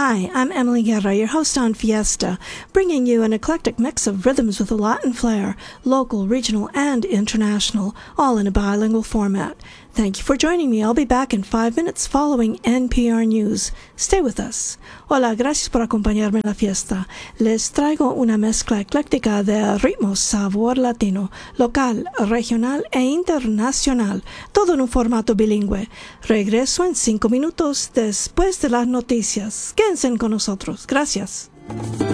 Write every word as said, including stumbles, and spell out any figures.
Hi, I'm Emily Guerra, your host on Fiesta, bringing you an eclectic mix of rhythms with a Latin flair, local, regional, and international, all in a bilingual format. Thank you for joining me. I'll be back in five minutes following N P R News. Stay with us. Hola, gracias por acompañarme en la fiesta. Les traigo una mezcla ecléctica de ritmos sabor latino, local, regional e internacional, todo en un formato bilingüe. Regreso en cinco minutos después de las noticias. Quédense con nosotros. Gracias.